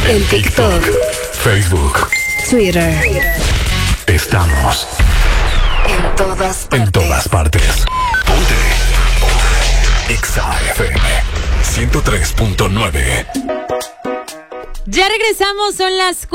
En TikTok, Facebook, Twitter. Estamos En todas partes. en todas partes. Ponte. Exa FM 103.9. Ya regresamos, son las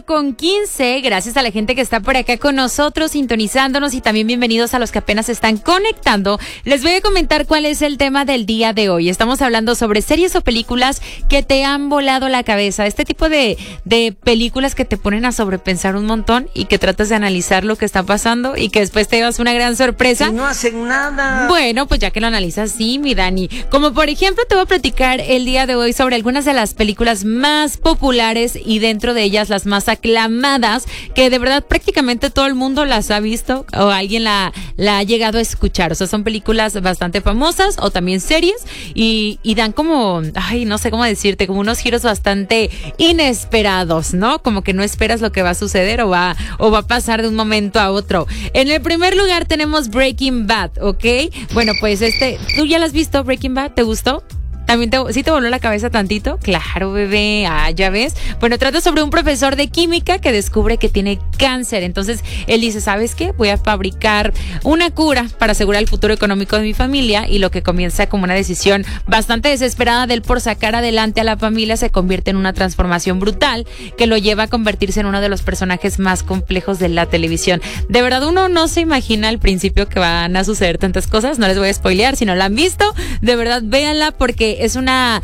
4:15. Gracias a la gente que está por acá con nosotros, sintonizándonos, y también bienvenidos a los que apenas se están conectando. Les voy a comentar cuál es el tema del día de hoy. Estamos hablando sobre series o películas que te han volado la cabeza. Este tipo de películas que te ponen a sobrepensar un montón y que tratas de analizar lo que está pasando y que después te llevas una gran sorpresa. Y no hacen nada. Bueno, pues ya que lo analizas, sí, mi Dani. Como por ejemplo, te voy a platicar el día de hoy sobre algunas de las películas más populares y dentro de ellas las más aclamadas, que de verdad prácticamente todo el mundo las ha visto o alguien la ha llegado a escuchar. O sea, son películas bastante famosas o también series y dan como, ay, no sé cómo decirte, como unos giros bastante inesperados, ¿no? Como que no esperas lo que va a suceder o va a pasar de un momento a otro. En el primer lugar tenemos Breaking Bad, ¿ok? Bueno, pues ¿tú ya la has visto, Breaking Bad? ¿Te gustó? ¿También sí te voló la cabeza tantito? Claro, bebé. Ah, ya ves. Bueno, trata sobre un profesor de química que descubre que tiene cáncer. Entonces, él dice, ¿sabes qué? Voy a fabricar una cura para asegurar el futuro económico de mi familia, y lo que comienza como una decisión bastante desesperada de él por sacar adelante a la familia se convierte en una transformación brutal que lo lleva a convertirse en uno de los personajes más complejos de la televisión. De verdad, uno no se imagina al principio que van a suceder tantas cosas. No les voy a spoilear, si no la han visto, de verdad, véanla, porque es una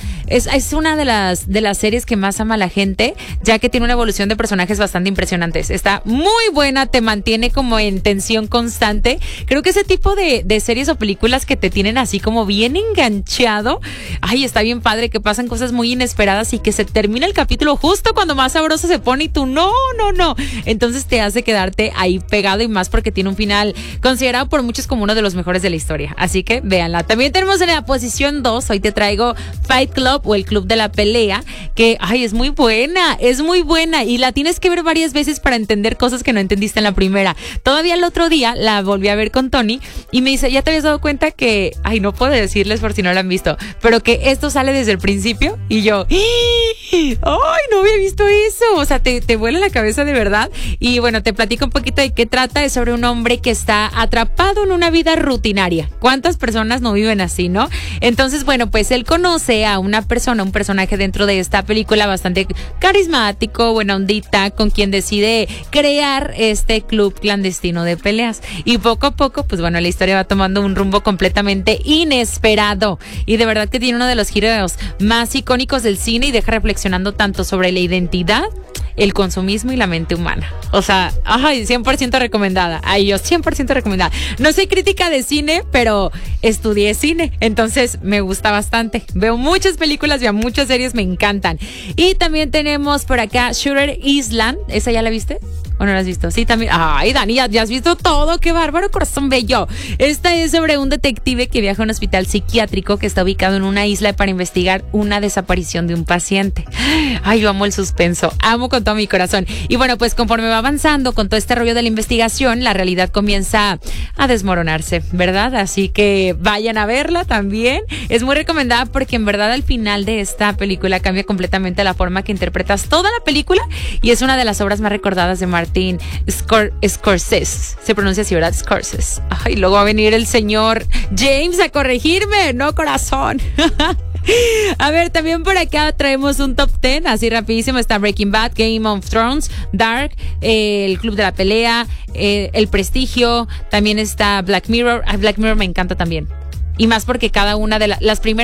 de las series que más ama la gente, ya que tiene una evolución de personajes bastante impresionantes. Está muy buena, te mantiene como en tensión constante. Creo que ese tipo de series o películas que te tienen así como bien enganchado, ay, está bien padre, que pasan cosas muy inesperadas y que se termina el capítulo justo cuando más sabroso se pone y tú no. Entonces te hace quedarte ahí pegado, y más porque tiene un final considerado por muchos como uno de los mejores de la historia. Así que véanla. También tenemos en la posición 2, hoy te traigo Fight Club, o el Club de la Pelea, que ay, es muy buena y la tienes que ver varias veces para entender cosas que no entendiste en la primera. Todavía el otro día la volví a ver con Tony y me dice, ¿ya te habías dado cuenta que, ay, no puedo decirles por si no lo han visto, pero que esto sale desde el principio? Y yo, ay, no había visto eso. O sea, te vuela la cabeza de verdad. Y bueno, te platico un poquito de qué trata. Es sobre un hombre que está atrapado en una vida rutinaria. ¿Cuántas personas no viven así, no? Entonces, bueno, pues él conoce a un personaje dentro de esta película bastante carismático, buena ondita, con quien decide crear este club clandestino de peleas. Y poco a poco, pues bueno, la historia va tomando un rumbo completamente inesperado. Y de verdad que tiene uno de los giros más icónicos del cine y deja reflexionando tanto sobre la identidad, el consumismo y la mente humana. O sea, ay, 100% recomendada. Ay, yo 100% recomendada. No soy crítica de cine, pero estudié cine, entonces me gusta bastante. Veo muchas películas, veo muchas series, me encantan. Y también tenemos por acá Shooter Island. ¿Esa ya la viste? ¿O no la has visto? Sí, también. Ay, Dani, ya has visto todo. ¡Qué bárbaro, corazón bello! Esta es sobre un detective que viaja a un hospital psiquiátrico que está ubicado en una isla para investigar una desaparición de un paciente. Ay, yo amo el suspenso. Amo con todo mi corazón. Y bueno, pues conforme va avanzando con todo este rollo de la investigación, la realidad comienza a desmoronarse, ¿verdad? Así que vayan a verla también. Es muy recomendada porque en verdad al final de esta película cambia completamente la forma que interpretas toda la película, y es una de las obras más recordadas de Martin Scorsese. Se pronuncia así, ¿verdad? Scorsese. Ay, luego va a venir el señor James a corregirme. No, corazón. A ver, también por acá traemos un top 10, así rapidísimo. Está Breaking Bad, Game of Thrones, Dark, el Club de la Pelea, El Prestigio. También está Black Mirror. Black Mirror me encanta también. Y más porque cada una de las primeras